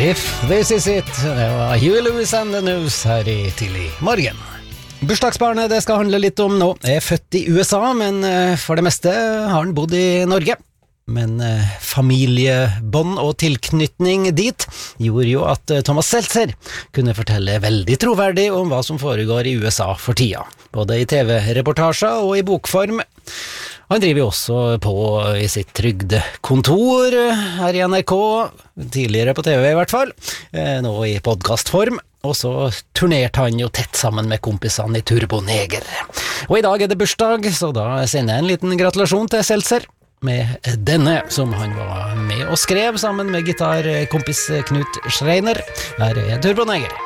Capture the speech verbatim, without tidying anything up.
If this is it, det var Huey Lewis and the News her i tidlig morgen. Bursdagsbarnet det skal handle litt om nå er født i U S A, men for det meste har han bodd i Norge. Men familiebånd og tilknytning dit gjorde jo at Thomas Seltzer kunne fortelle veldig troverdig om hva som foregår i U S A for tida, både i T V-reportasjer og i bokform. Han driver jo også på i sitt trygdekontor her i N R K, tidligere på T V i hvert fall, nå i podcastform, og så turnerte han jo tett sammen med kompisene i Turbo Neger. Og i dag er det bursdag, så da sender jeg en liten gratulasjon til Seltzer med denne, som han var med og skrev sammen med gitarkompis Knut Schreiner. Her er Turbo Neger.